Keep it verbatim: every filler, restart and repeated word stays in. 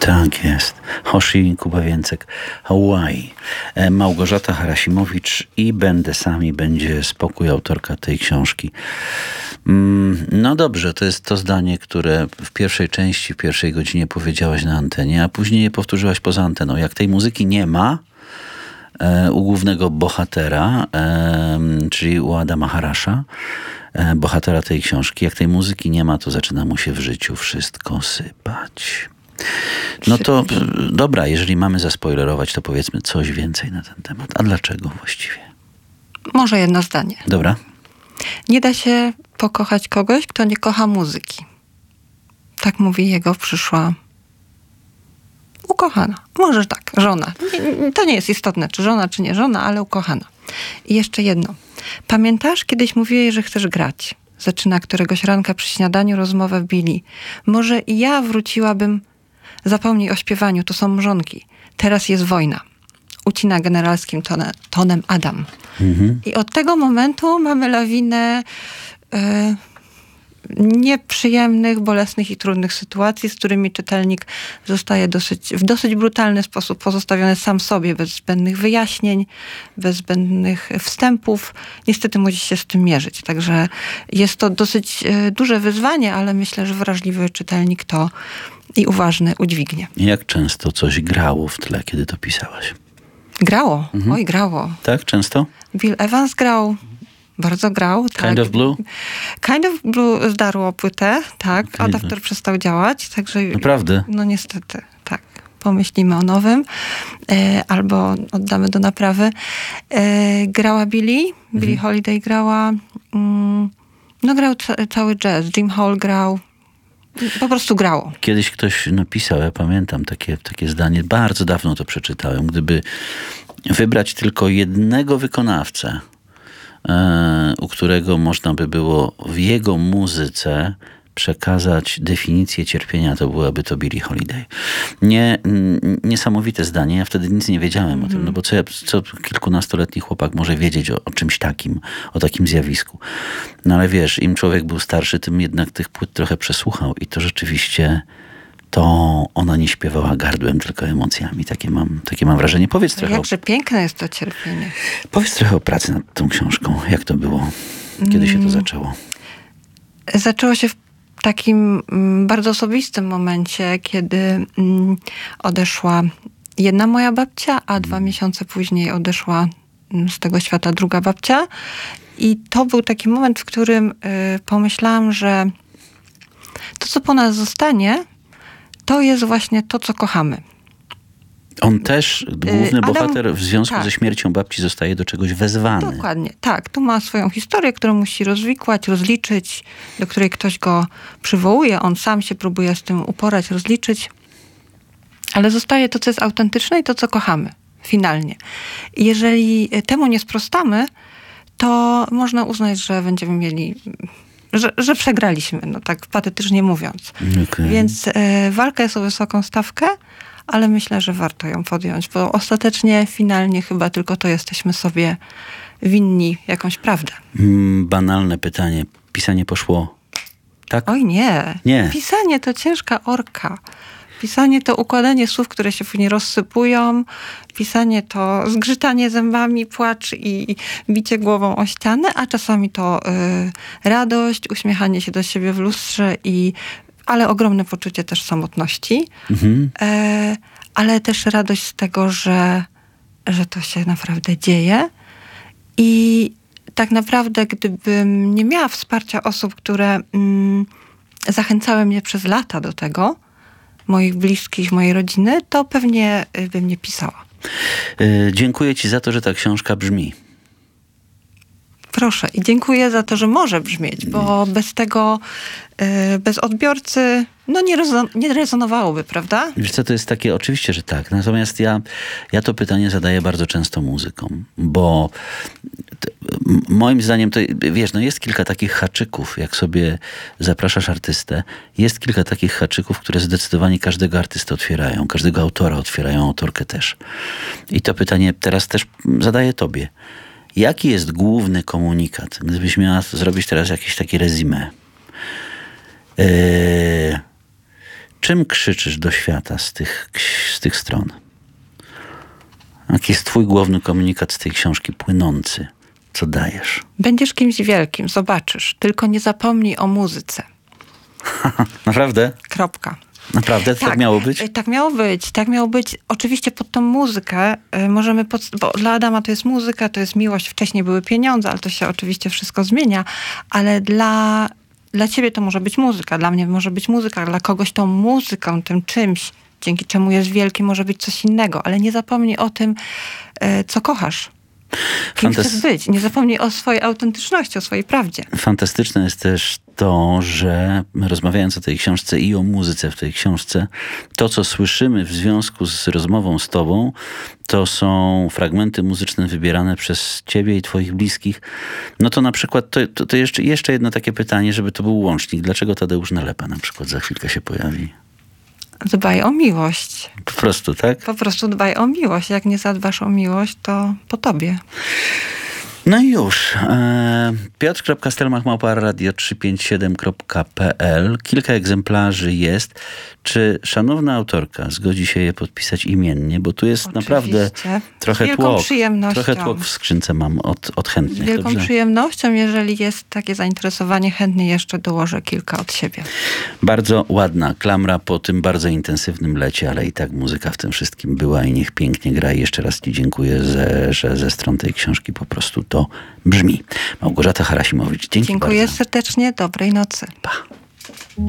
Tak jest. Hoshi Kuba Więcek, Hawaii. Małgorzata Harasimowicz i Będę sami, będzie spokój, autorka tej książki. No dobrze, to jest to zdanie, które w pierwszej części, w pierwszej godzinie powiedziałaś na antenie, a później je powtórzyłaś poza anteną. Jak tej muzyki nie ma e, u głównego bohatera, e, czyli u Adama Harasha, e, bohatera tej książki, jak tej muzyki nie ma, to zaczyna mu się w życiu wszystko sypać. No to dobra, jeżeli mamy zaspoilerować, to powiedzmy coś więcej na ten temat. A dlaczego właściwie? Może jedno zdanie. Dobra. Nie da się pokochać kogoś, kto nie kocha muzyki. Tak mówi jego przyszła ukochana. Może tak, żona. Nie, to nie jest istotne, czy żona, czy nie żona, ale ukochana. I jeszcze jedno. Pamiętasz, kiedyś mówiłeś, że chcesz grać. Zaczyna któregoś ranka przy śniadaniu rozmowę Billy. Może i ja wróciłabym. Zapomnij o śpiewaniu, to są mrzonki. Teraz jest wojna. Ucina generalskim tone, tonem Adam. Mhm. I od tego momentu mamy lawinę e, nieprzyjemnych, bolesnych i trudnych sytuacji, z którymi czytelnik zostaje dosyć, w dosyć brutalny sposób pozostawiony sam sobie, bez zbędnych wyjaśnień, bez zbędnych wstępów. Niestety musi się z tym mierzyć. Także jest to dosyć e, duże wyzwanie, ale myślę, że wrażliwy czytelnik to i uważny udźwignie. Jak często coś grało w tle, kiedy to pisałaś? Grało. Mhm. Oj, grało. Tak? Często? Bill Evans grał. Bardzo grał. Tak. Kind of Blue? Kind of Blue zdarło płytę, tak. Adapter przestał działać, także... Naprawdę? No niestety, tak. Pomyślimy o nowym. E, albo oddamy do naprawy. E, grała Billie. Mhm. Billie Holiday grała. Mm, no grał ca- cały jazz. Jim Hall grał. Po prostu grało. Kiedyś ktoś napisał, ja pamiętam takie, takie zdanie, bardzo dawno to przeczytałem, gdyby wybrać tylko jednego wykonawcę, e, u którego można by było w jego muzyce przekazać definicję cierpienia, to byłaby to Billie Holiday. Nie, n- niesamowite zdanie, ja wtedy nic nie wiedziałem mm. o tym, no bo co, ja, co kilkunastoletni chłopak może wiedzieć o, o czymś takim, o takim zjawisku. No ale wiesz, im człowiek był starszy, tym jednak tych płyt trochę przesłuchał i to rzeczywiście to ona nie śpiewała gardłem, tylko emocjami. Takie mam, takie mam wrażenie. Powiedz trochę. Jakże o... piękne jest to cierpienie. Powiedz trochę o pracy nad tą książką. Jak to było? Kiedy mm. się to zaczęło? Zaczęło się w takim mm, bardzo osobistym momencie, kiedy mm, odeszła jedna moja babcia, a dwa miesiące później odeszła mm, z tego świata druga babcia. I to był taki moment, w którym y, pomyślałam, że to, co po nas zostanie, to jest właśnie to, co kochamy. On też, główny Adam, bohater, w związku tak. ze śmiercią babci zostaje do czegoś wezwany. Dokładnie, tak. Tu ma swoją historię, którą musi rozwikłać, rozliczyć, do której ktoś go przywołuje. On sam się próbuje z tym uporać, rozliczyć. Ale zostaje to, co jest autentyczne i to, co kochamy. Finalnie. I jeżeli temu nie sprostamy, to można uznać, że będziemy mieli... Że, że przegraliśmy, no tak patetycznie mówiąc. Okay. Więc e, walka jest o wysoką stawkę, ale myślę, że warto ją podjąć, bo ostatecznie, finalnie chyba tylko to jesteśmy sobie winni jakąś prawdę. Mm, banalne pytanie. Pisanie poszło tak? Oj nie. nie. Pisanie to ciężka orka. Pisanie to układanie słów, które się później rozsypują. Pisanie to zgrzytanie zębami, płacz i bicie głową o ścianę, a czasami to y, radość, uśmiechanie się do siebie w lustrze, i, ale ogromne poczucie też samotności. Mhm. E, ale też radość z tego, że, że to się naprawdę dzieje. I tak naprawdę, gdybym nie miała wsparcia osób, które mm, zachęcały mnie przez lata do tego, moich bliskich, mojej rodziny, to pewnie bym nie pisała. Yy, dziękuję ci za to, że ta książka brzmi. Proszę. I dziękuję za to, że może brzmieć, bo bez tego, yy, bez odbiorcy, no nie, rezon- nie rezonowałoby, prawda? Wiesz co, to jest takie, oczywiście, że tak. Natomiast ja, ja to pytanie zadaję bardzo często muzykom, bo t- moim zdaniem to, wiesz, no jest kilka takich haczyków, jak sobie zapraszasz artystę, jest kilka takich haczyków, które zdecydowanie każdego artystę otwierają, każdego autora otwierają, autorkę też. I to pytanie teraz też zadaję tobie. Jaki jest główny komunikat? Gdybyś miała zrobić teraz jakieś takie resume. Yy, czym krzyczysz do świata z tych, z tych stron? Jaki jest twój główny komunikat z tej książki płynący? Co dajesz? Będziesz kimś wielkim, zobaczysz. Tylko nie zapomnij o muzyce. Naprawdę? Kropka. Naprawdę? Tak, tak miało być? Tak miało być. Tak miało być. Oczywiście pod tą muzykę y, możemy... Pod, bo dla Adama to jest muzyka, to jest miłość. Wcześniej były pieniądze, ale to się oczywiście wszystko zmienia. Ale dla, dla ciebie to może być muzyka. Dla mnie może być muzyka. Dla kogoś tą muzyką, tym czymś, dzięki czemu jest wielki, może być coś innego. Ale nie zapomnij o tym, y, co kochasz. Kim Fantas- chcesz być. Nie zapomnij o swojej autentyczności, o swojej prawdzie. Fantastyczne jest też to, że rozmawiając o tej książce i o muzyce w tej książce, to, co słyszymy w związku z rozmową z tobą, to są fragmenty muzyczne wybierane przez ciebie i twoich bliskich. No to na przykład, to, to, to jeszcze, jeszcze jedno takie pytanie, żeby to był łącznik. Dlaczego Tadeusz Nalepa na przykład za chwilkę się pojawi? Dbaj o miłość. Po prostu, tak? Po prostu dbaj o miłość. Jak nie zadbasz o miłość, to po tobie. No i już. E, piotr kropka stelmach małpa radio trzysta pięćdziesiąt siedem kropka p l. Kilka egzemplarzy jest. Czy szanowna autorka zgodzi się je podpisać imiennie? Bo tu jest Oczywiście. naprawdę trochę Z wielką tłok. przyjemnością. Trochę tłok w skrzynce mam od, od Z chętnych. wielką Dobrze? przyjemnością, jeżeli jest takie zainteresowanie, chętnie jeszcze dołożę kilka od siebie. Bardzo ładna klamra po tym bardzo intensywnym lecie, ale i tak muzyka w tym wszystkim była i niech pięknie gra. I jeszcze raz ci dziękuję, ze, że ze stron tej książki po prostu to brzmi. Małgorzata Harasimowicz, dzięki Dziękuję bardzo. serdecznie. Dobrej nocy. Pa.